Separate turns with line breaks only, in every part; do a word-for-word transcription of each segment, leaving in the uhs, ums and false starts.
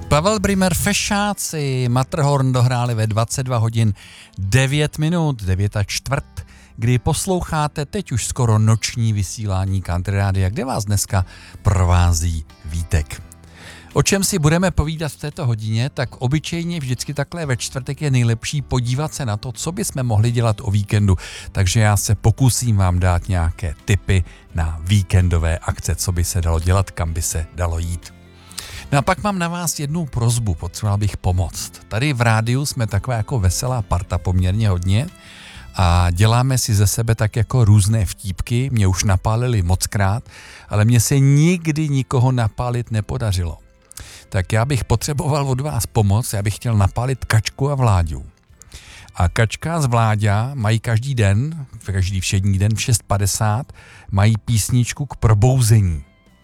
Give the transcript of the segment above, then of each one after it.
Pavel Brimer, Fešáci, Matterhorn dohráli ve dvacet dva hodin devět minut, devět a čtvrt, kdy posloucháte teď už skoro noční vysílání Country Rádia, kde vás dneska provází Vítek. O čem si budeme povídat v této hodině, tak obyčejně vždycky takhle ve čtvrtek je nejlepší podívat se na to, co bychom mohli dělat o víkendu. Takže já se pokusím vám dát nějaké tipy na víkendové akce, co by se dalo dělat, kam by se dalo jít. No a pak mám na vás jednu prosbu, potřeboval bych pomoct. Tady v rádiu jsme taková jako veselá parta poměrně hodně a děláme si ze sebe tak jako různé vtípky, mě už napálili mockrát, ale mně se nikdy nikoho napálit nepodařilo. Tak já bych potřeboval od vás pomoc, já bych chtěl napálit Kačku a Vláďu. A Kačka z Vláďa mají každý den, každý všední den v šest padesát, mají písničku k probouzení.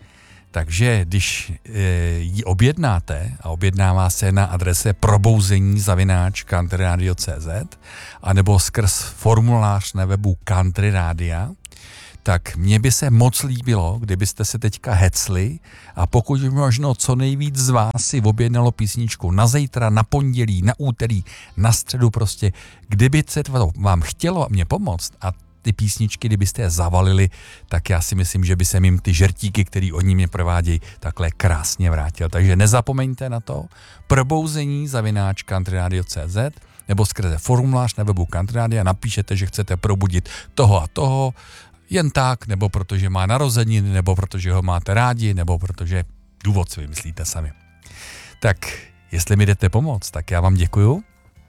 Takže když e, ji objednáte, a objednává se na adrese probouzení zavináč countryradio tečka cé zet anebo skrz formulář na webu Country Rádia, tak mně by se moc líbilo, kdybyste se teďka hecli a pokud možno co nejvíc z vás si objednalo písničku na zítra, na pondělí, na úterý, na středu prostě, kdyby se to vám chtělo mě pomoct a ty písničky, kdybyste je zavalili, tak já si myslím, že by se jim ty žertíky, který oni mě provádějí, takhle krásně vrátil. Takže nezapomeňte na to, probouzení zavináč countryradio tečka cé zet nebo skrze formulář na webu Country Rádia napíšete, že chcete probudit toho a toho, jen tak, nebo protože má narozeniny, nebo protože ho máte rádi, nebo protože důvod si vymyslíte sami. Tak, jestli mi jdete pomoct, tak já vám děkuju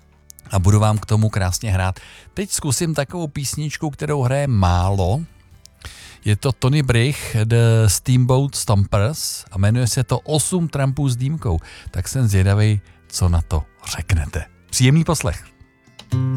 a budu vám k tomu krásně hrát. Teď zkusím takovou písničku, kterou hraje málo. Je to Tony Brich, The Steamboat Stompers a jmenuje se to osm trampů s dýmkou. Tak jsem zvědavej, co na to řeknete. Příjemný poslech.